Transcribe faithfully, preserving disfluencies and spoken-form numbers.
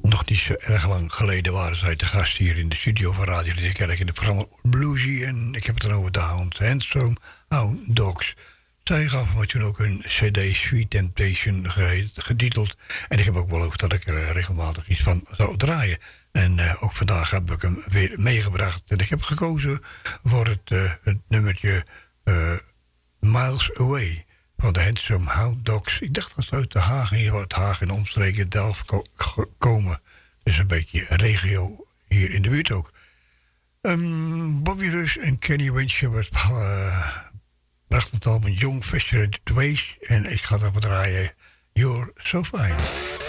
Nog niet zo erg lang geleden waren zij te gast hier in de studio van Radio de Kerk in het programma Bluesy. En ik heb het dan over de Hound Handsome Hound Dogs. Zij gaf me toen ook een cd, Sweet Temptation, getiteld. En ik heb ook beloofd dat ik er regelmatig iets van zou draaien. En uh, ook vandaag heb ik hem weer meegebracht. En ik heb gekozen voor het, uh, het nummertje uh, Miles Away van de Handsome Hound Dogs. Ik dacht dat ze uit de Haag, hier uit Haag en omstreken Delft ko- komen. Dus een beetje regio hier in de buurt ook. Um, Bobby Rush en Kenny Winchester uh, brachten het album Young Fisher and the Ways. En ik ga erop draaien You're So Fine.